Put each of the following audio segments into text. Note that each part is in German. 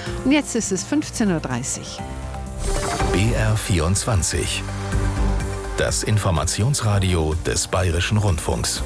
Und jetzt ist es 15:30 Uhr. BR24. Das Informationsradio des Bayerischen Rundfunks.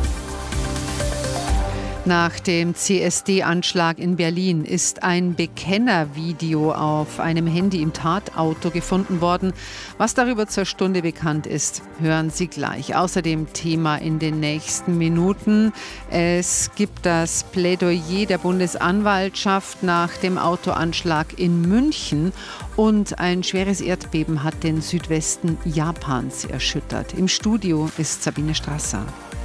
Nach dem CSD-Anschlag in Berlin ist ein Bekennervideo auf einem Handy im Tatauto gefunden worden. Was darüber zur Stunde bekannt ist, hören Sie gleich. Außerdem Thema in den nächsten Minuten. Es gibt das Plädoyer der Bundesanwaltschaft nach dem Autoanschlag in München. Und ein schweres Erdbeben hat den Südwesten Japans erschüttert. Im Studio ist Sabine Strasser.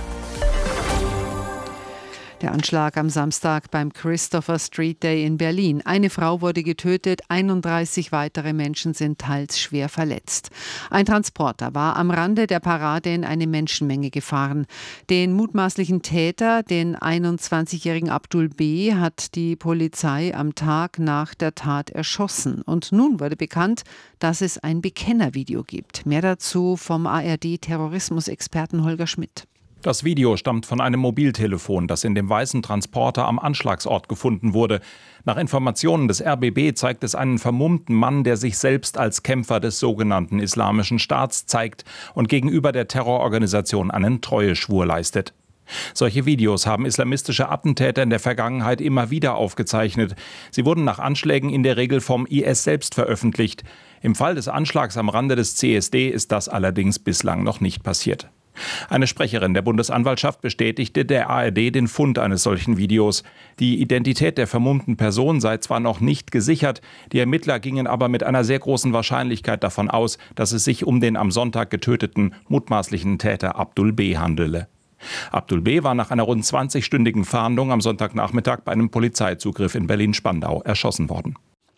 Der Anschlag am Samstag beim Christopher Street Day in Berlin. Eine Frau wurde getötet, 31 weitere Menschen sind teils schwer verletzt. Ein Transporter war am Rande der Parade in eine Menschenmenge gefahren. Den mutmaßlichen Täter, den 21-jährigen Abdul B., hat die Polizei am Tag nach der Tat erschossen. Und nun wurde bekannt, dass es ein Bekennervideo gibt. Mehr dazu vom ARD-Terrorismusexperten Holger Schmidt. Das Video stammt von einem Mobiltelefon, das in dem weißen Transporter am Anschlagsort gefunden wurde. Nach Informationen des RBB zeigt es einen vermummten Mann, der sich selbst als Kämpfer des sogenannten Islamischen Staats zeigt und gegenüber der Terrororganisation einen Treueschwur leistet. Solche Videos haben islamistische Attentäter in der Vergangenheit immer wieder aufgezeichnet. Sie wurden nach Anschlägen in der Regel vom IS selbst veröffentlicht. Im Fall des Anschlags am Rande des CSD ist das allerdings bislang noch nicht passiert. Eine Sprecherin der Bundesanwaltschaft bestätigte der ARD den Fund eines solchen Videos. Die Identität der vermummten Person sei zwar noch nicht gesichert, die Ermittler gingen aber mit einer sehr großen Wahrscheinlichkeit davon aus, dass es sich um den am Sonntag getöteten mutmaßlichen Täter Abdul B. handele. Abdul B. war nach einer rund 20-stündigen Fahndung am Sonntagnachmittag bei einem Polizeizugriff in Berlin-Spandau erschossen worden.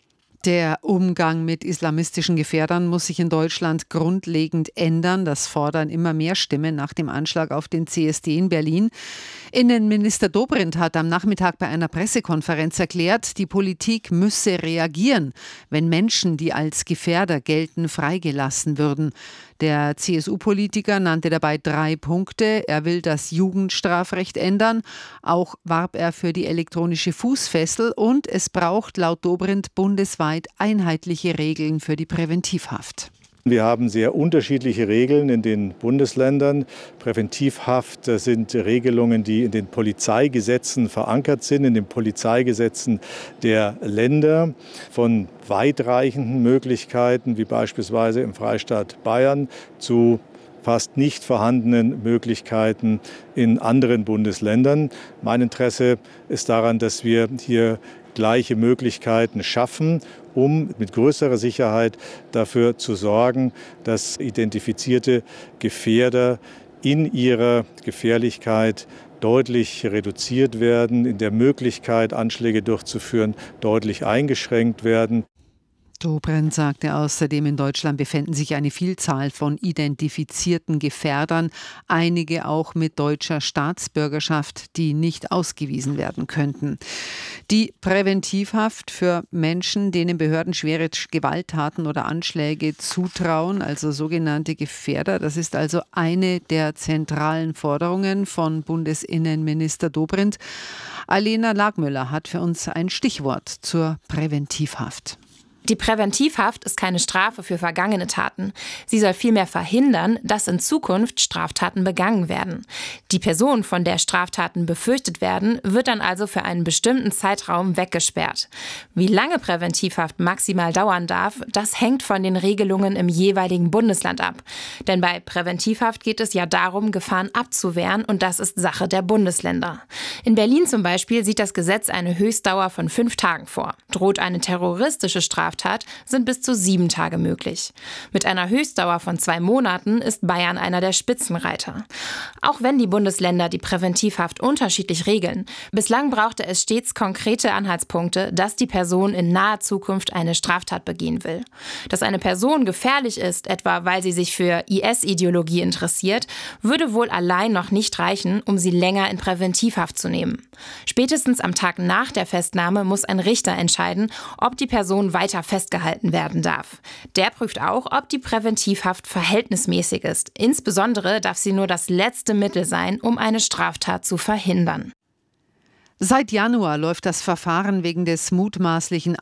Der Umgang mit islamistischen Gefährdern muss sich in Deutschland grundlegend ändern. Das fordern immer mehr Stimmen nach dem Anschlag auf den CSD in Berlin. Innenminister Dobrindt hat am Nachmittag bei einer Pressekonferenz erklärt, die Politik müsse reagieren, wenn Menschen, die als Gefährder gelten, freigelassen würden. Der CSU-Politiker nannte dabei 3 Punkte. Er will das Jugendstrafrecht ändern. Auch warb er für die elektronische Fußfessel. Und es braucht laut Dobrindt bundesweit einheitliche Regeln für die Präventivhaft. Wir haben sehr unterschiedliche Regeln in den Bundesländern. Präventivhaft sind Regelungen, die in den Polizeigesetzen verankert sind, in den Polizeigesetzen der Länder, von weitreichenden Möglichkeiten, wie beispielsweise im Freistaat Bayern, zu fast nicht vorhandenen Möglichkeiten in anderen Bundesländern. Mein Interesse ist daran, dass wir hier gleiche Möglichkeiten schaffen, um mit größerer Sicherheit dafür zu sorgen, dass identifizierte Gefährder in ihrer Gefährlichkeit deutlich reduziert werden, in der Möglichkeit, Anschläge durchzuführen, deutlich eingeschränkt werden. Dobrindt sagte außerdem, in Deutschland befänden sich eine Vielzahl von identifizierten Gefährdern, einige auch mit deutscher Staatsbürgerschaft, die nicht ausgewiesen werden könnten. Die Präventivhaft für Menschen, denen Behörden schwere Gewalttaten oder Anschläge zutrauen, also sogenannte Gefährder, das ist also eine der zentralen Forderungen von Bundesinnenminister Dobrindt. Alena Lagmüller hat für uns ein Stichwort zur Präventivhaft. Die Präventivhaft ist keine Strafe für vergangene Taten. Sie soll vielmehr verhindern, dass in Zukunft Straftaten begangen werden. Die Person, von der Straftaten befürchtet werden, wird dann also für einen bestimmten Zeitraum weggesperrt. Wie lange Präventivhaft maximal dauern darf, das hängt von den Regelungen im jeweiligen Bundesland ab. Denn bei Präventivhaft geht es ja darum, Gefahren abzuwehren, und das ist Sache der Bundesländer. In Berlin zum Beispiel sieht das Gesetz eine Höchstdauer von 5 Tagen vor. Droht eine terroristische Straftat, sind bis zu 7 Tage möglich. Mit einer Höchstdauer von 2 Monaten ist Bayern einer der Spitzenreiter. Auch wenn die Bundesländer die Präventivhaft unterschiedlich regeln, bislang brauchte es stets konkrete Anhaltspunkte, dass die Person in naher Zukunft eine Straftat begehen will. Dass eine Person gefährlich ist, etwa weil sie sich für IS-Ideologie interessiert, würde wohl allein noch nicht reichen, um sie länger in Präventivhaft zu nehmen. Spätestens am Tag nach der Festnahme muss ein Richter entscheiden, ob die Person weiter festgehalten werden darf. Der prüft auch, ob die Präventivhaft verhältnismäßig ist. Insbesondere darf sie nur das letzte Mittel sein, um eine Straftat zu verhindern. Seit Januar läuft das Verfahren wegen des mutmaßlichen